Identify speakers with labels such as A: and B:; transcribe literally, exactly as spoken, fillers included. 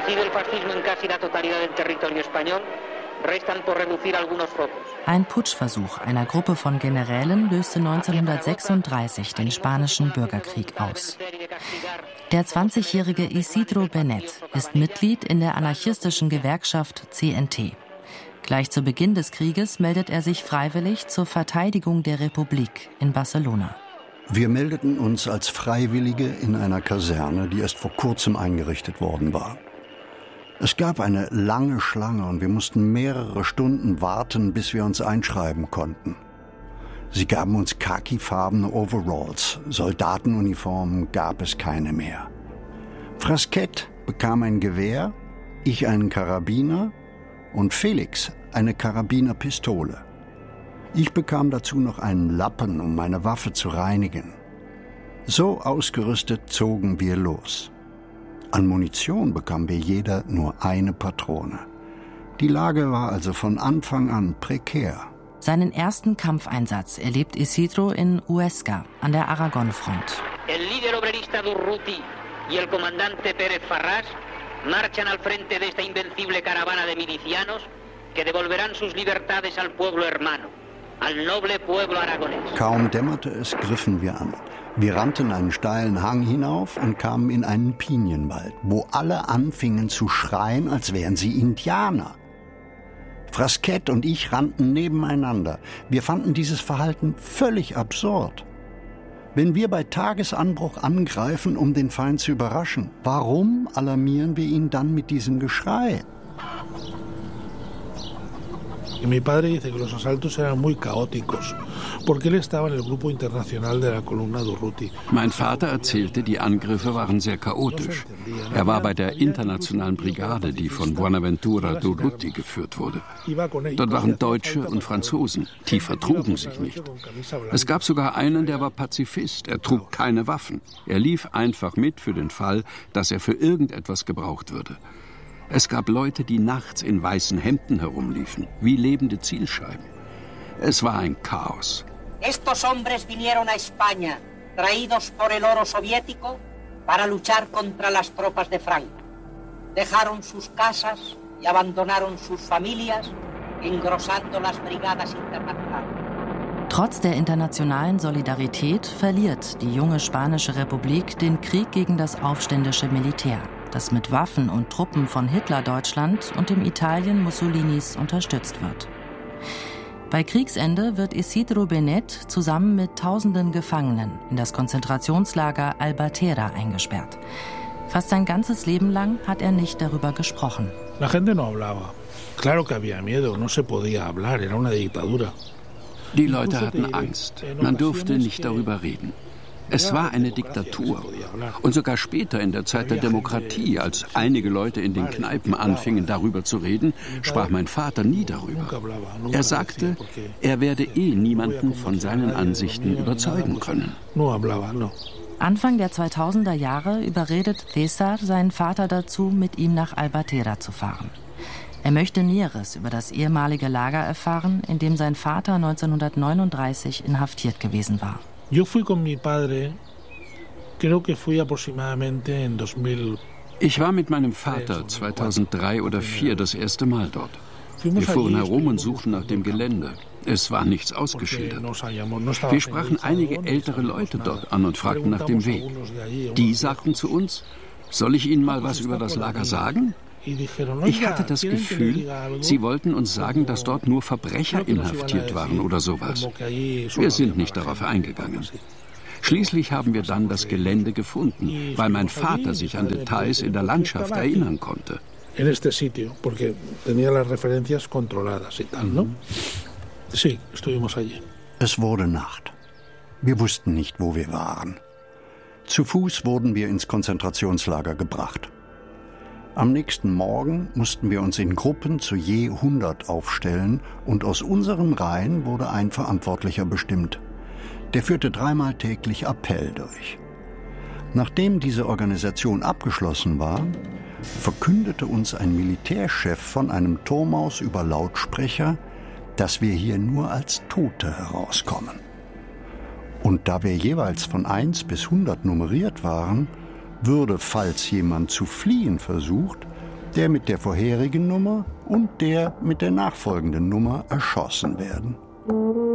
A: Ein Putschversuch einer Gruppe von Generälen löste neunzehnhundertsechsunddreißig den spanischen Bürgerkrieg aus. Der zwanzigjährige Isidro Benet ist Mitglied in der anarchistischen Gewerkschaft C N T. Gleich zu Beginn des Krieges meldet er sich freiwillig zur Verteidigung der Republik in Barcelona.
B: Wir meldeten uns als Freiwillige in einer Kaserne, die erst vor kurzem eingerichtet worden war. Es gab eine lange Schlange und wir mussten mehrere Stunden warten, bis wir uns einschreiben konnten. Sie gaben uns khakifarbene Overalls, Soldatenuniformen gab es keine mehr. Frasquet bekam ein Gewehr, ich einen Karabiner und Felix eine Karabinerpistole. Ich bekam dazu noch einen Lappen, um meine Waffe zu reinigen. So ausgerüstet zogen wir los. An Munition bekamen wir jeder nur eine Patrone. Die Lage war also von Anfang an prekär.
A: Seinen ersten Kampfeinsatz erlebt Isidro in Huesca an der Aragon-Front.
C: El líder obrerista Durruti y el comandante Pérez Farrás marchan al frente de esta invencible caravana de milicianos que devolverán sus libertades al pueblo hermano, al noble pueblo aragonés.
B: Kaum dämmerte es, griffen wir an. Wir rannten einen steilen Hang hinauf und kamen in einen Pinienwald, wo alle anfingen zu schreien, als wären sie Indianer. Frasquet und ich rannten nebeneinander. Wir fanden dieses Verhalten völlig absurd. Wenn wir bei Tagesanbruch angreifen, um den Feind zu überraschen, warum alarmieren wir ihn dann mit diesem Geschrei?
D: Y mi padre dice que los asaltos eran muy caóticos, porque él estaba en el grupo internacional de la columna Durruti.
E: Mein Vater erzählte, die Angriffe waren sehr chaotisch. Er war bei der internationalen Brigade, die von Buenaventura Durruti geführt wurde. Dort waren Deutsche und Franzosen, die vertrugen sich nicht. Es gab sogar einen, der war Pazifist, er trug keine Waffen. Er lief einfach mit für den Fall, dass er für irgendetwas gebraucht würde. Es gab Leute, die nachts in weißen Hemden herumliefen, wie lebende Zielscheiben. Es war ein Chaos.
C: Estos hombres vinieron a España, traídos por el oro soviético, para luchar contra las tropas de Franco. Dejaron sus casas y abandonaron sus familias, engrosando las brigadas internacionales.
A: Trotz der internationalen Solidarität verliert die junge Spanische Republik den Krieg gegen das aufständische Militär, das mit Waffen und Truppen von Hitler-Deutschland und dem Italien Mussolinis unterstützt wird. Bei Kriegsende wird Isidro Benet zusammen mit tausenden Gefangenen in das Konzentrationslager Albatera eingesperrt. Fast sein ganzes Leben lang hat er nicht darüber gesprochen.
D: La gente no hablaba. Claro que había miedo, no se podía hablar, era una dictadura.
E: Die Leute hatten Angst. Man durfte nicht darüber reden. Es war eine Diktatur. Und sogar später in der Zeit der Demokratie, als einige Leute in den Kneipen anfingen, darüber zu reden, sprach mein Vater nie darüber. Er sagte, er werde eh niemanden von seinen Ansichten überzeugen können.
A: Anfang der zweitausender Jahre überredet César seinen Vater dazu, mit ihm nach Albatera zu fahren. Er möchte Näheres über das ehemalige Lager erfahren, in dem sein Vater neunzehnhundertneununddreißig inhaftiert gewesen war.
D: Yo fui con mi padre, creo que fui aproximadamente en dos mil.
E: Ich war mit meinem Vater zweitausenddrei oder zweitausendvier das erste Mal dort. Wir fuhren herum und suchten nach dem Gelände. Es war nichts ausgeschildert. Wir sprachen einige ältere Leute dort an und fragten nach dem Weg. Die sagten zu uns, soll ich Ihnen mal was über das Lager sagen? Ich hatte das Gefühl, sie wollten uns sagen, dass dort nur Verbrecher inhaftiert waren oder sowas. Wir sind nicht darauf eingegangen. Schließlich haben wir dann das Gelände gefunden, weil mein Vater sich an Details in der Landschaft erinnern konnte.
B: Es wurde Nacht. Wir wussten nicht, wo wir waren. Zu Fuß wurden wir ins Konzentrationslager gebracht. Am nächsten Morgen mussten wir uns in Gruppen zu je hundert aufstellen und aus unseren Reihen wurde ein Verantwortlicher bestimmt. Der führte dreimal täglich Appell durch. Nachdem diese Organisation abgeschlossen war, verkündete uns ein Militärchef von einem Turm aus über Lautsprecher, dass wir hier nur als Tote herauskommen. Und da wir jeweils von eins bis hundert nummeriert waren, würde, falls jemand zu fliehen versucht, der mit der vorherigen Nummer und der mit der nachfolgenden Nummer erschossen werden.